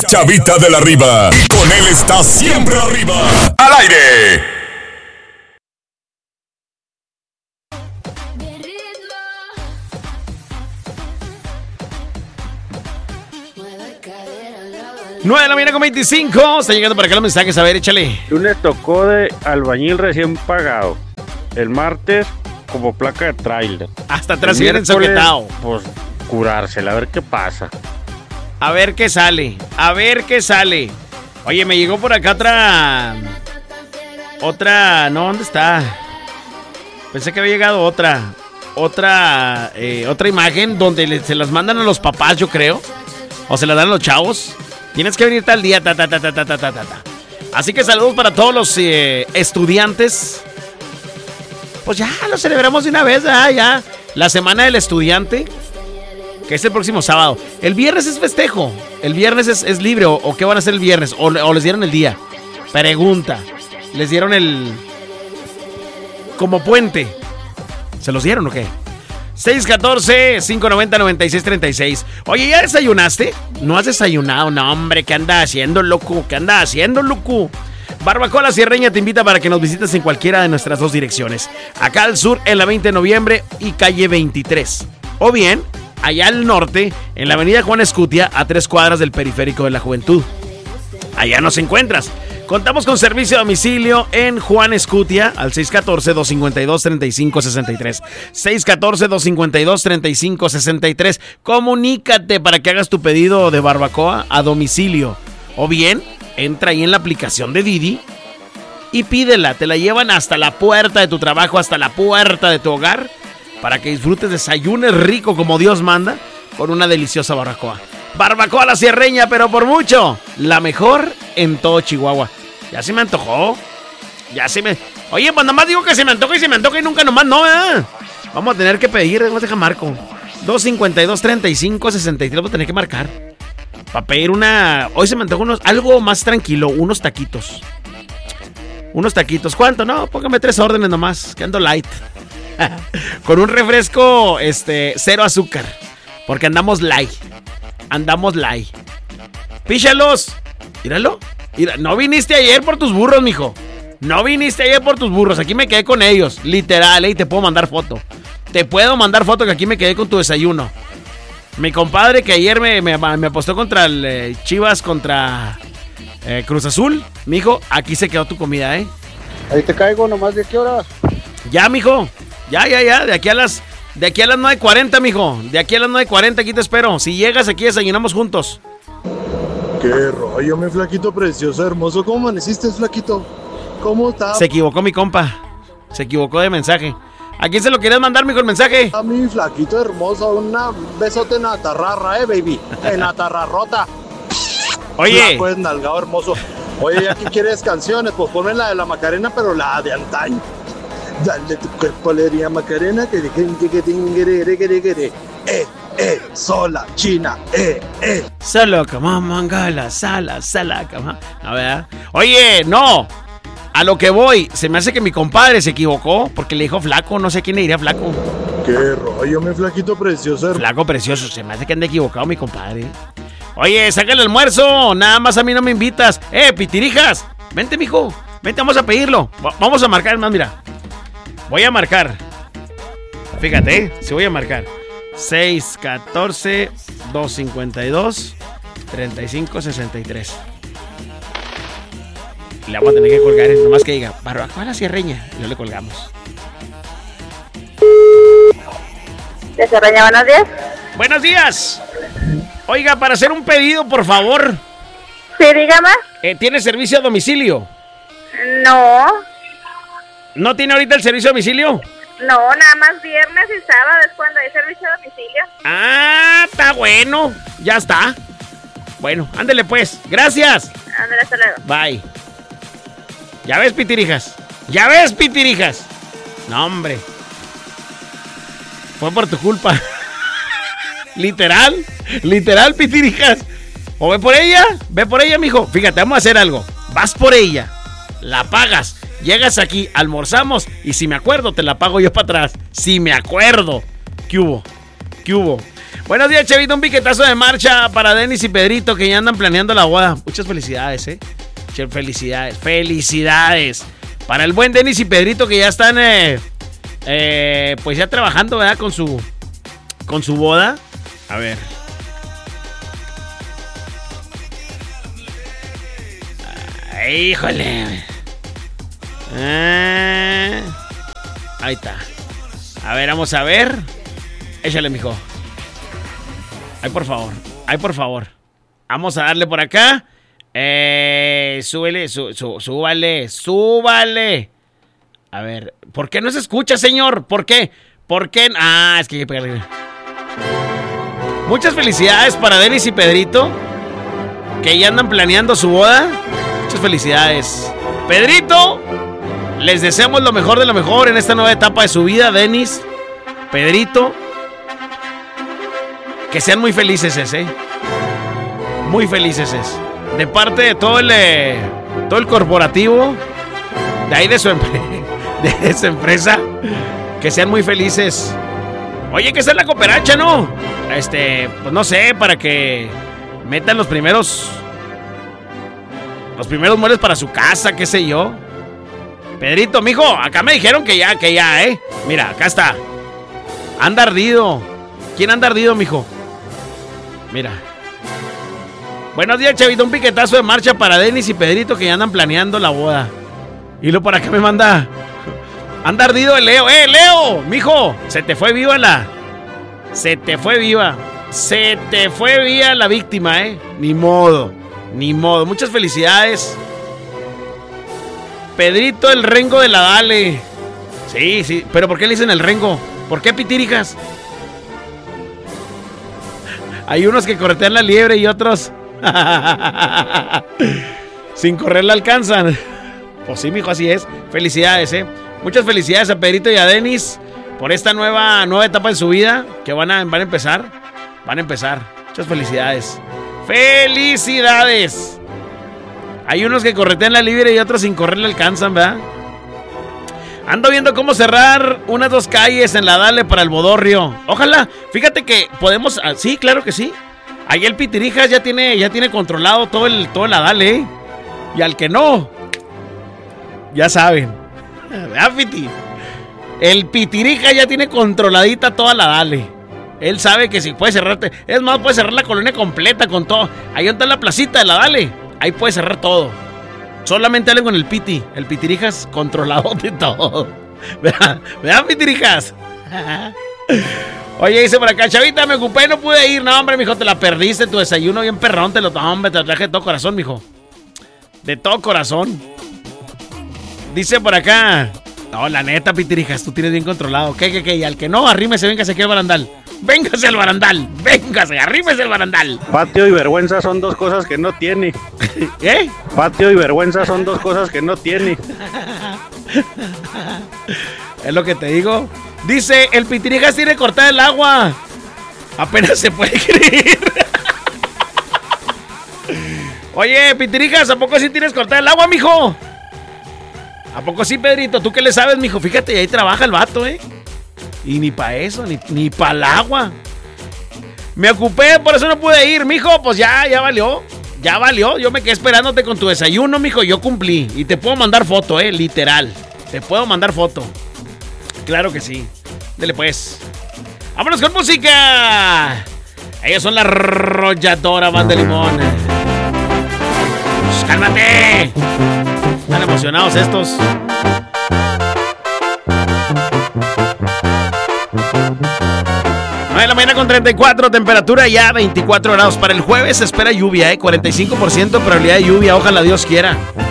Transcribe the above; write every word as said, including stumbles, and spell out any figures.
Chavita de la Riva. Y con él está siempre arriba. ¡Al aire! nueve de la mañana con veinticinco. Está llegando para acá los mensajes. A ver, échale. Lunes tocó de albañil recién pagado. El martes como placa de tráiler. Hasta atrás viene ensoquetado. Pues curársela, a ver qué pasa. A ver qué sale. A ver qué sale. Oye, me llegó por acá otra. Otra. No, ¿dónde está? Pensé que había llegado otra. Otra. Eh, otra imagen donde le, se las mandan a los papás, yo creo. O se las dan a los chavos. Tienes que venir tal día. Ta, ta, ta, ta, ta, ta, ta, ta. Así que saludos para todos los eh, estudiantes. Pues ya lo celebramos de una vez, ya, ya. La semana del estudiante, que es el próximo sábado. El viernes es festejo. El viernes es, es libre. O, ¿O qué van a hacer el viernes? O, ¿O les dieron el día? Pregunta. ¿Les dieron el... como puente? ¿Se los dieron o qué? seis uno cuatro, cinco nueve cero, nueve seis tres seis. Oye, ¿ya desayunaste? ¿No has desayunado? No, hombre, ¿qué anda haciendo, loco? ¿Qué anda haciendo, loco? Barbacoa La Sierreña te invita para que nos visites en cualquiera de nuestras dos direcciones. Acá al sur, en la veinte de noviembre y calle veintitrés. O bien, allá al norte, en la avenida Juan Escutia, a tres cuadras del Periférico de la Juventud. Allá nos encuentras. Contamos con servicio a domicilio en Juan Escutia al seis uno cuatro, dos cinco dos, tres cinco seis tres. seis uno cuatro, dos cinco dos, tres cinco seis tres. Comunícate para que hagas tu pedido de barbacoa a domicilio. O bien, entra ahí en la aplicación de Didi y pídela. Te la llevan hasta la puerta de tu trabajo, hasta la puerta de tu hogar, para que disfrutes, desayunes rico como Dios manda, con una deliciosa barbacoa. Barbacoa La Sierreña, pero por mucho, la mejor en todo Chihuahua. Ya se me antojó. Ya se me... Oye, pues nomás digo que se me antoja y se me antoja y nunca nomás no, ¿eh? Vamos a tener que pedir, vamos a dejar marco. dos cinco dos, tres cinco seis tres, vamos a tener que marcar. Para pedir una... Hoy se me antoja unos... algo más tranquilo, unos taquitos. Unos taquitos. ¿Cuánto? No, póngame tres órdenes nomás, que ando light. Con un refresco, este, cero azúcar. Porque andamos light. Andamos light. Píchalos. Míralo. Mira, no viniste ayer por tus burros, mijo. No viniste ayer por tus burros. Aquí me quedé con ellos. Literal, eh, y te puedo mandar foto. Te puedo mandar foto que aquí me quedé con tu desayuno. Mi compadre que ayer me, me, me apostó contra el eh, Chivas, contra eh, Cruz Azul. Mijo, aquí se quedó tu comida, ¿eh? Ahí te caigo, nomás de qué horas. Ya, mijo. Ya, ya, ya. De aquí a las... De aquí a las nueve cuarenta, mijo. De aquí a las nueve cuarenta, aquí te espero. Si llegas, aquí desayunamos juntos. Qué rollo, mi flaquito precioso, hermoso. ¿Cómo amaneciste, flaquito? ¿Cómo estás? Se equivocó mi compa. Se equivocó de mensaje. ¿A quién se lo querías mandar, mijo, el mensaje? A mi flaquito hermoso. Un besote en la tarrarra, eh, baby. En la tarrarrota. Oye. Pues nalgado hermoso. Oye, ¿ya qué quieres canciones? Pues ponme la de la Macarena, pero la de antaño. Dale tu cuerpo, alegría, Macarena. Que eh, eh, sola, china, eh, eh. Solo como mangala, sala, sala, cama. A ver. Oye, no. A lo que voy, se me hace que mi compadre se equivocó porque le dijo flaco, no sé quién le diría flaco. Qué rollo, mi flaquito precioso. Flaco precioso, se me hace que anda equivocado mi compadre. Oye, saca el almuerzo, nada más a mí no me invitas. Eh, pitirijas, vente, mijo, vente, vamos a pedirlo. Va- vamos a marcar, más, mira. Voy a marcar. Fíjate, eh, sí voy a marcar. seis uno cuatro, dos cinco dos, tres cinco seis tres. Le vamos a tener que colgar, nomás que diga barbacoa La Sierreña, y no le colgamos. ¿De Sierreña, buenos días? Buenos días. Oiga, para hacer un pedido, por favor. Sí, dígame. Eh, ¿Tiene servicio a domicilio? No, ¿No tiene ahorita el servicio a domicilio? no, nada más viernes y sábado es cuando hay servicio a domicilio. Ah, está bueno. Ya está. Bueno, ándele pues. Gracias. Ándale, hasta luego. Bye. Ya ves, pitirijas. Ya ves, pitirijas. No, hombre. Fue por tu culpa. Literal. Literal, pitirijas. O ve por ella. Ve por ella, mijo. Fíjate, vamos a hacer algo. Vas por ella. La pagas. Llegas aquí, almorzamos. Y si me acuerdo, te la pago yo para atrás. Si me acuerdo. ¿Qué hubo? ¿Qué hubo? Buenos días, Chavito. Un piquetazo de marcha para Denis y Pedrito que ya andan planeando la boda. Muchas felicidades, eh. Che, felicidades, felicidades. Para el buen Denis y Pedrito que ya están, eh, eh, pues ya trabajando, ¿verdad? Con su, con su boda. A ver. Ay, híjole. Eh, ahí está. A ver, vamos a ver. Échale, mijo. Ay, por favor. Ay, por favor. Vamos a darle por acá. Eh, súbele, sú, sú, súbale, súbale. A ver, ¿por qué no se escucha, señor? ¿Por qué? ¿Por qué? Ah, es que hay que pegarle. Muchas felicidades para Denis y Pedrito, que ya andan planeando su boda. Muchas felicidades. Pedrito, les deseamos lo mejor de lo mejor en esta nueva etapa de su vida. Denis, Pedrito, que sean muy felices, ¿eh? Muy felices. De parte de todo el, eh, todo el corporativo, de ahí de su, de su empresa, que sean muy felices. Oye, que esa es la cooperacha, ¿no? Este, pues no sé, para que metan los primeros, los primeros muebles para su casa, qué sé yo. Pedrito, mijo, acá me dijeron que ya, que ya, ¿eh? Mira, acá está. Anda ardido. ¿Quién anda ardido, mijo? Mira. Buenos días, Chavito. Un piquetazo de marcha para Denis y Pedrito que ya andan planeando la boda. Y lo para acá me manda. Anda ardido el Leo. ¡Eh, Leo! Mijo, se te fue viva la. Se te fue viva. Se te fue viva la víctima, ¿eh? Ni modo. Ni modo. Muchas felicidades. Pedrito, el rengo de la Dale. Sí, sí. ¿Pero por qué le dicen el rengo? ¿Por qué pitirijas? Hay unos que corretean la liebre y otros sin correr la alcanzan. Pues sí, mijo, así es. Felicidades, eh. Muchas felicidades a Pedrito y a Denis por esta nueva, nueva etapa en su vida que van a, van a empezar. Van a empezar. Muchas felicidades. ¡Felicidades! Hay unos que corretean la libre y otros sin correr la alcanzan, ¿verdad? Ando viendo cómo cerrar unas dos calles en la Dale para el Bodorrio. Ojalá. Fíjate que podemos... Sí, claro que sí. Ahí el Pitirijas ya tiene, ya tiene controlado todo el, todo la Dale, ¿eh? Y al que no, ya saben. ¿Verdad, Piti? El Pitirijas ya tiene controladita toda la Dale. Él sabe que si puede cerrarte... Es más, puede cerrar la colonia completa con todo. Ahí está la placita de la Dale. Ahí puede cerrar todo. Solamente hablen con el Piti. El Pitirijas controlado de todo. ¿Verdad, ¿verdad, Pitirijas? Oye, dice por acá, Chavita, me ocupé, no pude ir. No, hombre, mijo, te la perdiste. Tu desayuno bien perrón, te lo hombre, te lo traje de todo corazón, mijo. De todo corazón. Dice por acá. No, la neta, Pitirijas, tú tienes bien controlado. ¿Qué, qué, qué? Y al que no, arrímese, véngase aquí al barandal. Véngase al barandal, véngase, arrímese al barandal. Patio y vergüenza son dos cosas que no tiene. ¿Eh? Patio y vergüenza son dos cosas que no tiene. Es lo que te digo. Dice, el Pitirijas tiene cortada el agua. Apenas se puede creer. Oye, Pitirijas, ¿a poco sí tienes cortada el agua, mijo? ¿A poco sí, Pedrito? ¿Tú qué le sabes, mijo? Fíjate, ahí trabaja el vato, ¿eh? Y ni para eso, ni, ni para el agua. Me ocupé, por eso no pude ir, mijo. Pues ya, ya valió. Ya valió. Yo me quedé esperándote con tu desayuno, mijo. Yo cumplí. Y te puedo mandar foto, eh, literal. Te puedo mandar foto. Claro que sí. Dele pues. ¡Vámonos con música! Ellos son la Arrolladora Banda de Limón. Pues, ¡cálmate! Están emocionados estos. nueve de la mañana con treinta y cuatro, temperatura ya veinticuatro grados. Para el jueves se espera lluvia, ¿eh? cuarenta y cinco por ciento probabilidad de lluvia, ojalá Dios quiera.